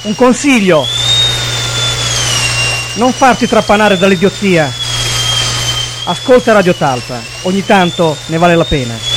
Un consiglio: non farti trappanare dall'idiozia. Ascolta Radio Talpa, ogni tanto ne vale la pena.